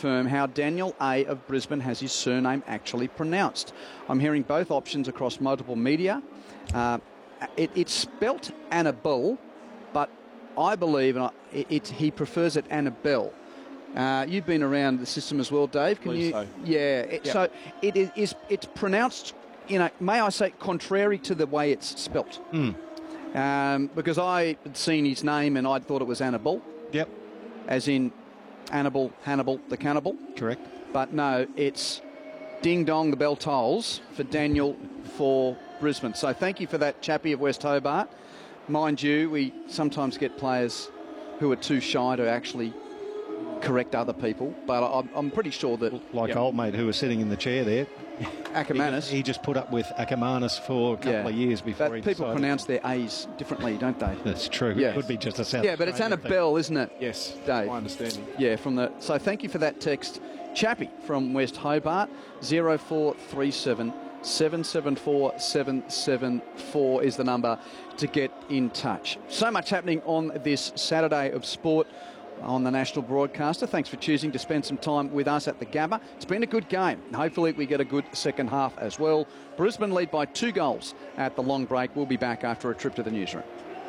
confirm how Daniel A. of Brisbane has his surname actually pronounced. I'm hearing both options across multiple media. It's spelt Annabelle, but I believe he prefers it Annabelle. You've been around the system as well, Dave. Can you? So. Yeah. So it's pronounced, may I say, contrary to the way it's spelt. Because I had seen his name and I thought it was Annabelle. Yep. As in Hannibal the cannibal. Correct. But no, it's ding dong, the bell tolls for Daniel for Brisbane. So thank you for that, Chappie of West Hobart. Mind you, we sometimes get players who are too shy to actually correct other people, but I'm pretty sure that... Like old mate who was sitting in the chair there. Ackermanis. He just put up with Ackermanis for a couple of years before he decided. People pronounce their A's differently, don't they? That's true. Yes. It could be just a South Yeah, but it's Annabelle, isn't it? Yes, Dave. my understanding. Yeah, so thank you for that text. Chappie from West Hobart, 0437 774 774 is the number to get in touch. So much happening on this Saturday of sport on the national broadcaster. Thanks for choosing to spend some time with us at the Gabba. It's been a good game. Hopefully we get a good second half as well. Brisbane lead by 2 goals at the long break. We'll be back after a trip to the newsroom.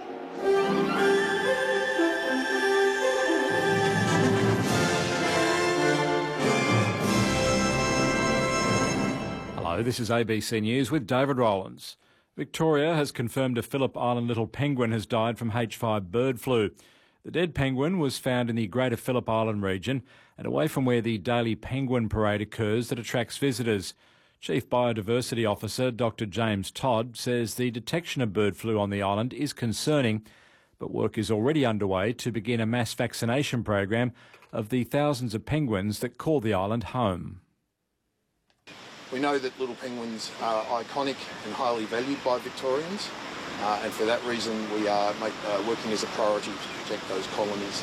Hello, this is ABC News with David Rowlands. Victoria has confirmed a Phillip Island little penguin has died from H5 bird flu. The dead penguin was found in the Greater Phillip Island region and away from where the daily penguin parade occurs that attracts visitors. Chief Biodiversity Officer Dr James Todd says the detection of bird flu on the island is concerning, but work is already underway to begin a mass vaccination program of the thousands of penguins that call the island home. We know that little penguins are iconic and highly valued by Victorians. And for that reason, we are working as a priority to protect those colonies.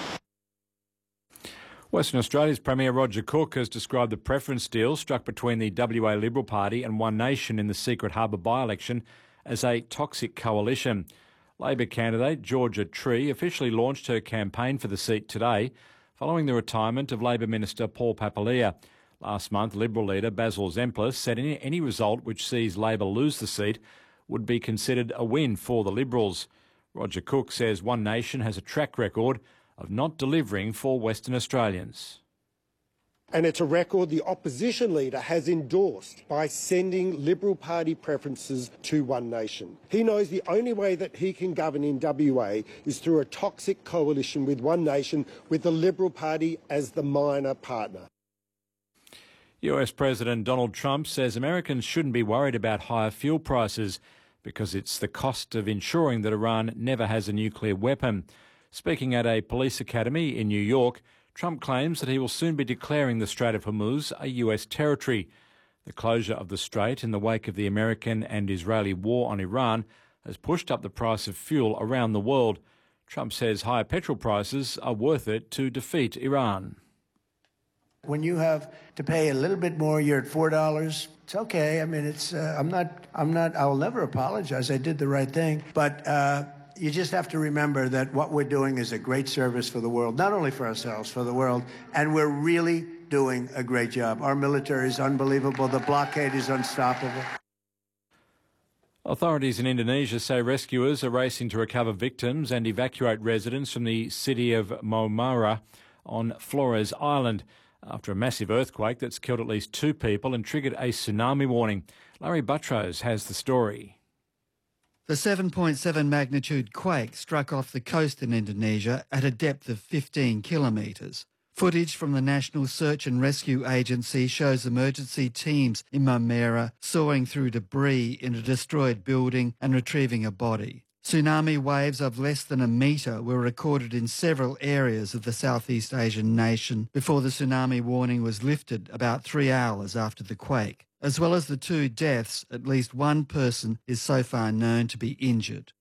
Western Australia's Premier Roger Cook has described the preference deal struck between the WA Liberal Party and One Nation in the Secret Harbour by-election as a toxic coalition. Labor candidate Georgia Tree officially launched her campaign for the seat today, following the retirement of Labor Minister Paul Papalia. Last month, Liberal leader Basil Zemplis said any result which sees Labor lose the seat would be considered a win for the Liberals. Roger Cook says One Nation has a track record of not delivering for Western Australians. And it's a record the opposition leader has endorsed by sending Liberal Party preferences to One Nation. He knows the only way that he can govern in WA is through a toxic coalition with One Nation, with the Liberal Party as the minor partner. US President Donald Trump says Americans shouldn't be worried about higher fuel prices because it's the cost of ensuring that Iran never has a nuclear weapon. Speaking at a police academy in New York, Trump claims that he will soon be declaring the Strait of Hormuz a US territory. The closure of the strait in the wake of the American and Israeli war on Iran has pushed up the price of fuel around the world. Trump says higher petrol prices are worth it to defeat Iran. When you have to pay a little bit more, you're at $4. It's okay. I mean, it's I'll never apologize. I did the right thing. But you just have to remember that what we're doing is a great service for the world, not only for ourselves, for the world. And we're really doing a great job. Our military is unbelievable. The blockade is unstoppable. Authorities in Indonesia say rescuers are racing to recover victims and evacuate residents from the city of Momara on Flores Island after a massive earthquake that's killed at least 2 people and triggered a tsunami warning. Larry Buttrose has the story. The 7.7 magnitude quake struck off the coast in Indonesia at a depth of 15 kilometres. Footage from the National Search and Rescue Agency shows emergency teams in Momara sawing through debris in a destroyed building and retrieving a body. Tsunami waves of less than a metre were recorded in several areas of the Southeast Asian nation before the tsunami warning was lifted about 3 hours after the quake. As well as the 2 deaths, at least 1 person is so far known to be injured.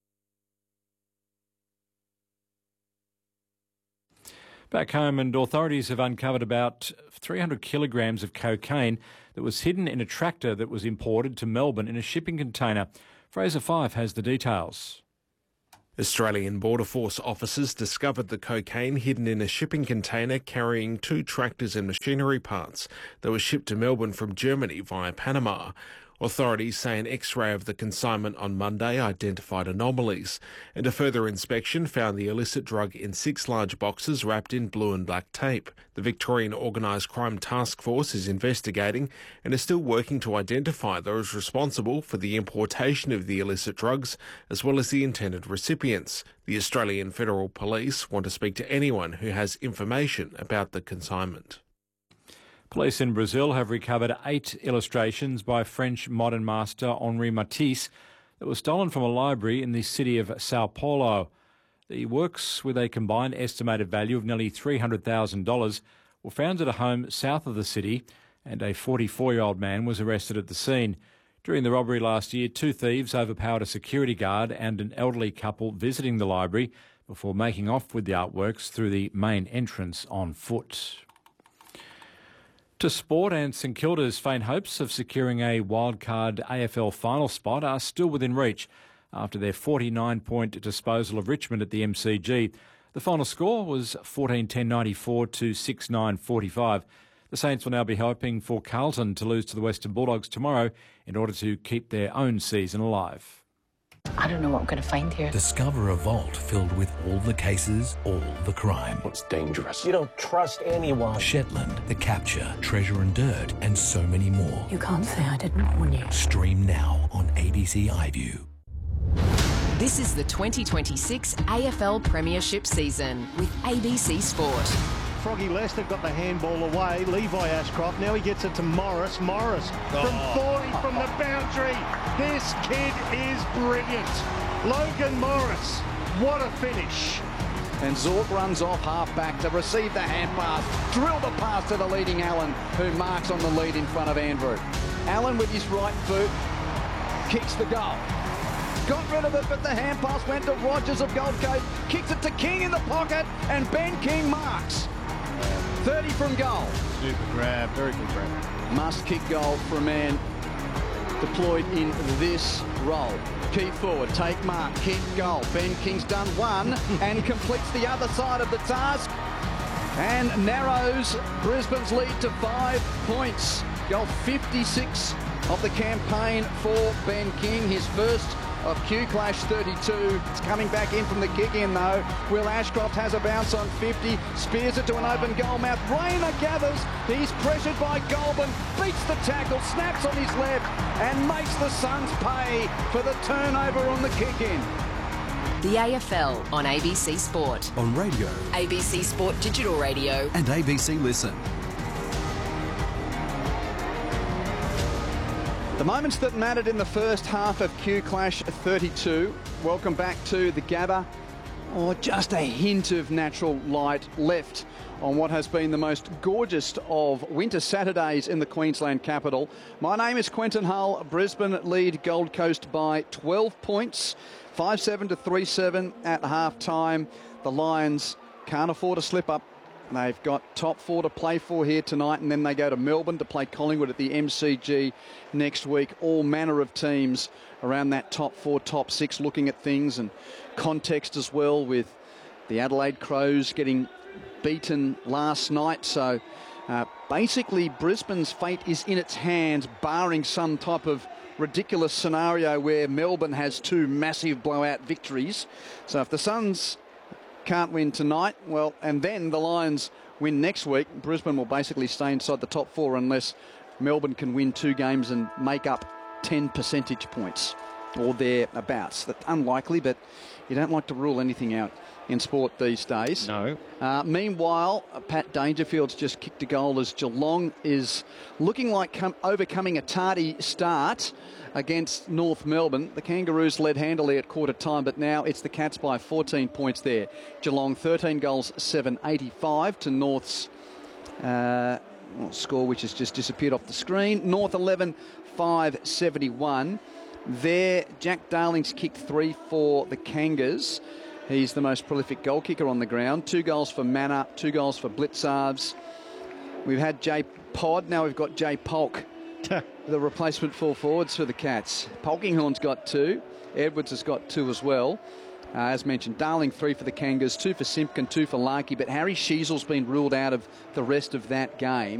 Back home, and authorities have uncovered about 300 kilograms of cocaine that was hidden in a tractor that was imported to Melbourne in a shipping container. Fraser Fife has the details. Australian Border Force officers discovered the cocaine hidden in a shipping container carrying 2 tractors and machinery parts that were shipped to Melbourne from Germany via Panama. Authorities say an X-ray of the consignment on Monday identified anomalies, and a further inspection found the illicit drug in 6 large boxes wrapped in blue and black tape. The Victorian Organised Crime Task Force is investigating and is still working to identify those responsible for the importation of the illicit drugs, as well as the intended recipients. The Australian Federal Police want to speak to anyone who has information about the consignment. Police in Brazil have recovered 8 illustrations by French modern master Henri Matisse that were stolen from a library in the city of Sao Paulo. The works, with a combined estimated value of nearly $300,000, were found at a home south of the city, and a 44-year-old man was arrested at the scene. During the robbery last year, 2 thieves overpowered a security guard and an elderly couple visiting the library before making off with the artworks through the main entrance on foot. To sport, and St Kilda's faint hopes of securing a wildcard AFL final spot are still within reach after their 49-point disposal of Richmond at the MCG. The final score was 14-10-94 to 6-9-45. The Saints will now be hoping for Carlton to lose to the Western Bulldogs tomorrow in order to keep their own season alive. I don't know what I'm going to find here. Discover a vault filled with all the cases, all the crime. It's dangerous. You don't trust anyone. Shetland, The Capture, Treasure and Dirt, and so many more. You can't say I didn't warn you. Stream now on ABC iView. This is the 2026 AFL Premiership season with ABC Sport. Froggy Lester got the handball away. Levi Ashcroft, now he gets it to Morris. Morris from 40 from the boundary. This kid is brilliant. Logan Morris, what a finish. And Zork runs off half-back to receive the hand pass. Drill the pass to the leading Allen, who marks on the lead in front of Andrew. Allen with his right foot kicks the goal. Got rid of it, but the hand pass went to Rogers of Gold Coast. Kicks it to King in the pocket, and Ben King marks. 30 from goal. Super grab, very good grab. Must kick goal for a man deployed in this role. Key forward, take mark, kick goal. Ben King's done one and completes the other side of the task and narrows Brisbane's lead to 5 points. Goal 56 of the campaign for Ben King, his first of Q Clash 32. It's coming back in from the kick in though. Will Ashcroft has a bounce on 50, spears it to an open goal mouth. Rayner gathers, he's pressured by Goulburn, beats the tackle, snaps on his left and makes the Suns pay for the turnover on the kick in. The AFL on ABC Sport. On radio. ABC Sport Digital Radio. And ABC Listen. The moments that mattered in the first half of Q Clash 32. Welcome back to the Gabba. Just a hint of natural light left on what has been the most gorgeous of winter Saturdays in the Queensland capital. My name is Quentin Hull. Brisbane lead Gold Coast by 12 points, 5-7 to 3-7 at half-time. The Lions can't afford a slip-up. They've got top 4 to play for here tonight, and then they go to Melbourne to play Collingwood at the MCG next week. All manner of teams around that top 4, top 6 looking at things, and context as well with the Adelaide Crows getting beaten last night. So basically Brisbane's fate is in its hands, barring some type of ridiculous scenario where Melbourne has 2 massive blowout victories. So if the Suns can't win tonight, well, and then the Lions win next week, Brisbane will basically stay inside the top 4 unless Melbourne can win 2 games and make up 10 percentage points or thereabouts. That's unlikely, but you don't like to rule anything out in sport these days. No. Meanwhile, Pat Dangerfield's just kicked a goal as Geelong is looking like overcoming a tardy start against North Melbourne. The Kangaroos led handily at quarter time, but now it's the Cats by 14 points there. Geelong 13 goals, 7-85 to North's score, which has just disappeared off the screen. North 11, 5-71. There, Jack Darling's kicked 3 for the Kangas. He's the most prolific goal kicker on the ground. 2 goals for Manor, 2 goals for Blitzarves. We've had Jay Pod, now we've got Jay Polk, the replacement full forwards for the Cats. Polkinghorn's got 2. Edwards has got 2 as well. As mentioned, Darling 3 for the Kangas, 2 for Simpkin, 2 for Larkey, but Harry Sheasel's been ruled out of the rest of that game.